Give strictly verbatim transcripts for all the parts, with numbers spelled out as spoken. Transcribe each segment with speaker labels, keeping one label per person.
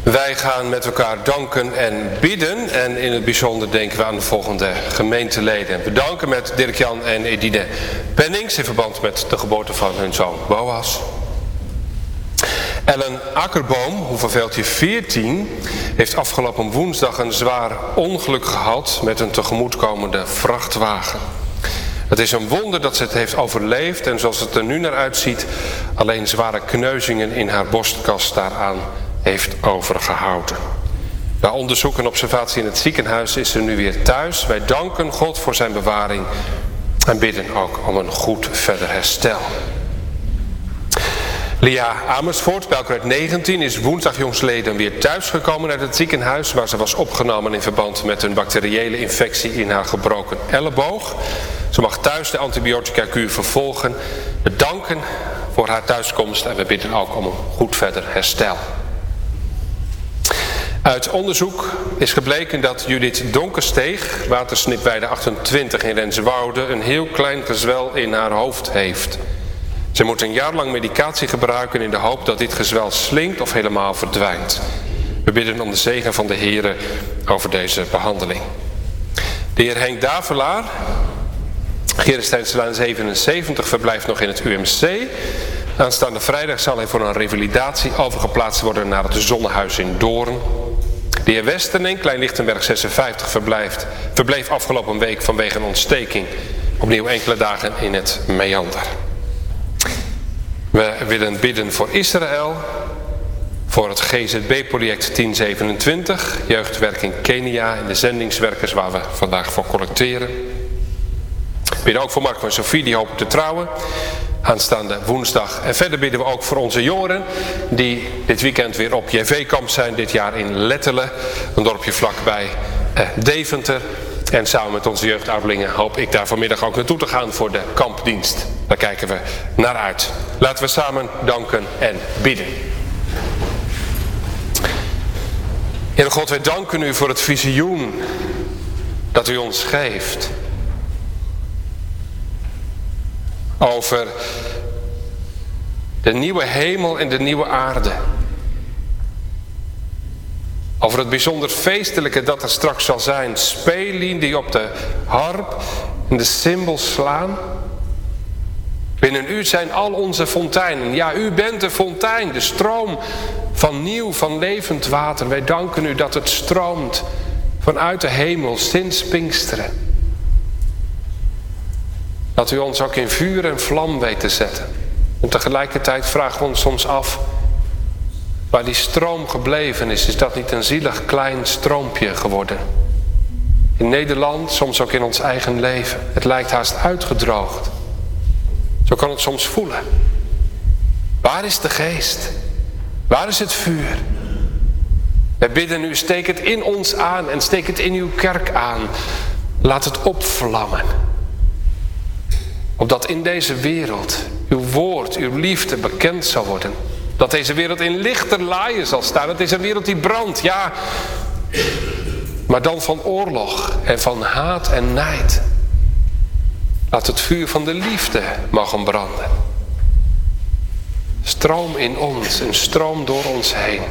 Speaker 1: Wij gaan met elkaar danken en bidden. En in het bijzonder denken we aan de volgende gemeenteleden. We danken met Dirk-Jan en Edine Pennings in verband met de geboorte van hun zoon Boas. Ellen Akkerboom, hoeveelveldje veertien, heeft afgelopen woensdag een zwaar ongeluk gehad met een tegemoetkomende vrachtwagen. Het is een wonder dat ze het heeft overleefd en zoals het er nu naar uitziet, alleen zware kneuzingen in haar borstkas daaraan heeft overgehouden. Na onderzoek en observatie in het ziekenhuis is ze nu weer thuis. Wij danken God voor zijn bewaring en bidden ook om een goed verder herstel. Lia Amersfoort, Belgrade negentien, is woensdag jongstleden weer thuisgekomen uit het ziekenhuis waar ze was opgenomen in verband met een bacteriële infectie in haar gebroken elleboog. Ze mag thuis de antibiotica-kuur vervolgen. We danken voor haar thuiskomst en we bidden ook om een goed verder herstel. Uit onderzoek is gebleken dat Judith Donkersteeg, watersnipweide achtentwintig in Renswoude, een heel klein gezwel in haar hoofd heeft. Ze moet een jaar lang medicatie gebruiken in de hoop dat dit gezwel slinkt of helemaal verdwijnt. We bidden om de zegen van de Heere over deze behandeling. De heer Henk Davelaar, Gerestijnslaan zevenenzeventig, verblijft nog in het U M C. Aanstaande vrijdag zal hij voor een revalidatie overgeplaatst worden naar het Zonnehuis in Doorn. De heer Westerning, Klein-Lichtenberg zesenvijftig, verblijft, verbleef afgelopen week vanwege een ontsteking opnieuw enkele dagen in het Meander. We willen bidden voor Israël, voor het G Z B-project tien zevenentwintig, jeugdwerking Kenia en de zendingswerkers waar we vandaag voor collecteren. We bidden ook voor Marco en Sophie die hopen te trouwen aanstaande woensdag. En verder bidden we ook voor onze jongeren die dit weekend weer op J V-kamp zijn, dit jaar in Lettelen, een dorpje vlakbij eh, Deventer. En samen met onze jeugdouderlingen hoop ik daar vanmiddag ook naartoe te gaan voor de kampdienst. Daar kijken we naar uit. Laten we samen danken en bidden. Heere God, wij danken u voor het visioen dat u ons geeft. Over de nieuwe hemel en de nieuwe aarde. Over het bijzonder feestelijke dat er straks zal zijn. Spelien die op de harp en de cymbals slaan. Binnen u zijn al onze fonteinen. Ja, u bent de fontein, de stroom van nieuw, van levend water. Wij danken u dat het stroomt vanuit de hemel sinds Pinksteren. Dat u ons ook in vuur en vlam weet te zetten. En tegelijkertijd vragen we ons soms af, waar die stroom gebleven is, is dat niet een zielig klein stroompje geworden? In Nederland, soms ook in ons eigen leven. Het lijkt haast uitgedroogd. Zo kan het soms voelen. Waar is de geest? Waar is het vuur? Wij bidden u, steek het in ons aan en steek het in uw kerk aan. Laat het opvlammen. Opdat in deze wereld uw woord, uw liefde bekend zal worden. Dat deze wereld in lichter laaien zal staan. Het is een wereld die brandt, ja. Maar dan van oorlog en van haat en nijd. Laat het vuur van de liefde mogen branden. Stroom in ons en stroom door ons heen.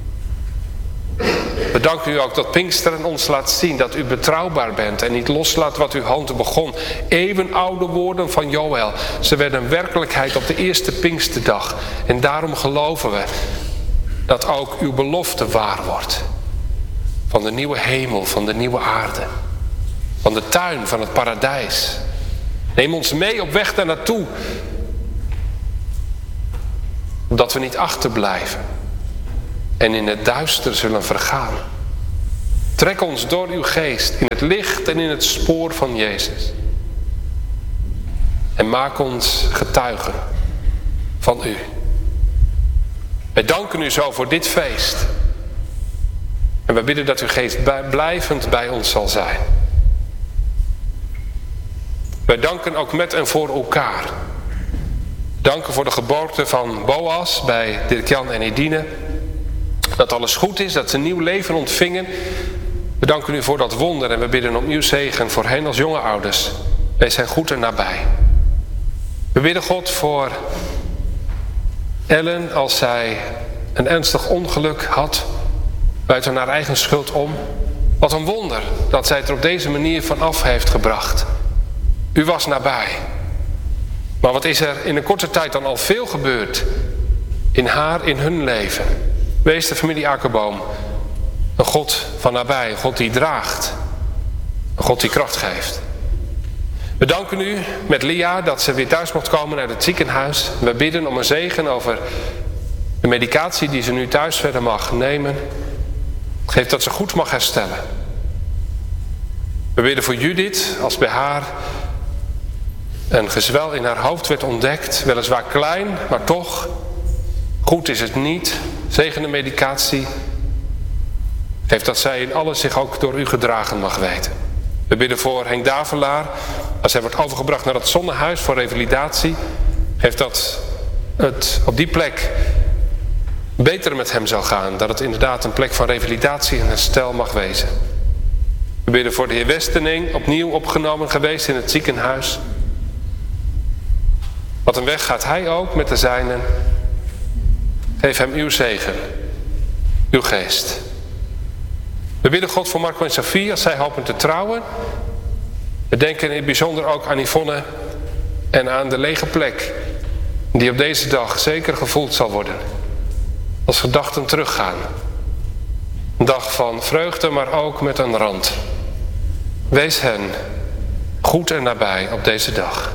Speaker 1: We danken u ook dat Pinksteren ons laat zien dat u betrouwbaar bent en niet loslaat wat uw hand begon. Eeuwenoude woorden van Joël. Ze werden werkelijkheid op de eerste Pinksterdag. En daarom geloven we dat ook uw belofte waar wordt. Van de nieuwe hemel, van de nieuwe aarde. Van de tuin, van het paradijs. Neem ons mee op weg daar naartoe. Opdat we niet achterblijven. En in het duister zullen vergaan. Trek ons door uw geest in het licht en in het spoor van Jezus. En maak ons getuigen van u. Wij danken u zo voor dit feest. En wij bidden dat uw geest bij, blijvend bij ons zal zijn. Wij danken ook met en voor elkaar. Danken voor de geboorte van Boas bij Dirk-Jan en Edine. Dat alles goed is, dat ze nieuw leven ontvingen. We danken u voor dat wonder en we bidden om uw zegen voor hen als jonge ouders. Wees hen goed en nabij. We bidden God voor Ellen als zij een ernstig ongeluk had. buiten haar eigen schuld om. Wat een wonder dat zij het er op deze manier van af heeft gebracht. U was nabij. Maar wat is er in een korte tijd dan al veel gebeurd in haar, in hun leven? Wees de familie Akerboom een God van nabij, een God die draagt, een God die kracht geeft. We danken u met Lia dat ze weer thuis mocht komen uit het ziekenhuis. We bidden om een zegen over de medicatie die ze nu thuis verder mag nemen. Geef dat ze goed mag herstellen. We bidden voor Judith, als bij haar een gezwel in haar hoofd werd ontdekt. Weliswaar klein, maar toch. Goed is het niet. Zegen de medicatie. Geef dat zij in alles zich ook door u gedragen mag weten. We bidden voor Henk Davelaar. Als hij wordt overgebracht naar het zonnehuis voor revalidatie. Geef dat het op die plek beter met hem zal gaan. Dat het inderdaad een plek van revalidatie en herstel mag wezen. We bidden voor de heer Westening, opnieuw opgenomen geweest in het ziekenhuis. Wat een weg gaat hij ook met de zijnen. Geef hem uw zegen, uw geest. We bidden God voor Marco en Sofie als zij hopen te trouwen. We denken in het bijzonder ook aan Yvonne en aan de lege plek die op deze dag zeker gevoeld zal worden. Als gedachten teruggaan. Een dag van vreugde, maar ook met een rand. Wees hen goed en nabij op deze dag.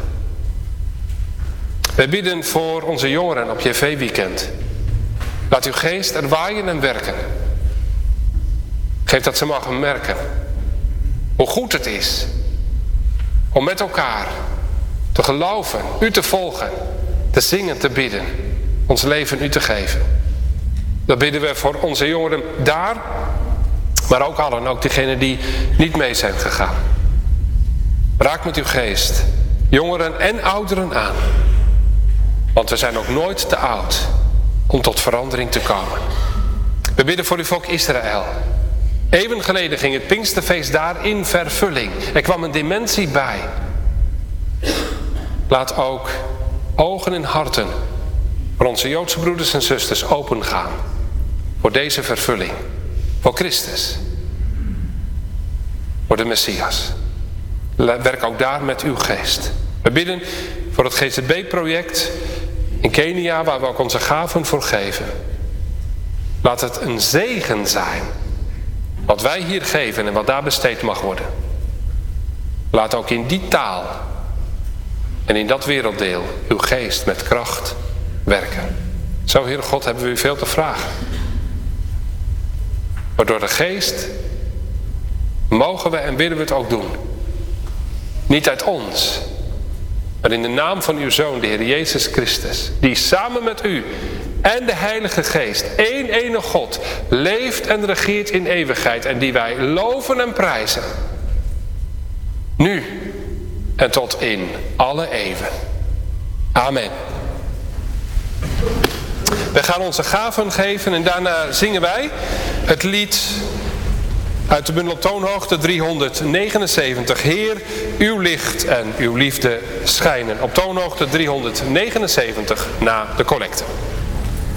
Speaker 1: Wij bidden voor onze jongeren op J V-weekend. Laat uw geest er waaien en werken. Geef dat ze mogen merken hoe goed het is om met elkaar te geloven, u te volgen, te zingen, te bidden, ons leven u te geven. Dat bidden we voor onze jongeren daar, maar ook allen, ook diegenen die niet mee zijn gegaan. Raak met uw geest jongeren en ouderen aan. Want we zijn ook nooit te oud om tot verandering te komen. We bidden voor uw volk Israël. Eeuwen geleden ging het Pinksterfeest daar in vervulling. Er kwam een dimensie bij. Laat ook ogen en harten voor onze Joodse broeders en zusters opengaan. Voor deze vervulling. Voor Christus. Voor de Messias. Werk ook daar met uw geest. We bidden voor het G Z B-project in Kenia, waar we ook onze gaven voor geven. Laat het een zegen zijn. Wat wij hier geven en wat daar besteed mag worden. Laat ook in die taal en in dat werelddeel uw geest met kracht werken. Zo, Heere God, hebben we u veel te vragen. Maar door de geest mogen we en willen we het ook doen. Niet uit ons, maar in de naam van uw Zoon, de Heer Jezus Christus, die samen met u en de Heilige Geest, één ene God, leeft en regeert in eeuwigheid en die wij loven en prijzen. Nu en tot in alle eeuwen. Amen. We gaan onze gaven geven en daarna zingen wij het lied uit de bundel op toonhoogte driehonderdnegenenzeventig. Heer, uw licht en uw liefde schijnen. Op toonhoogte driehonderdnegenenzeventig na de collecte.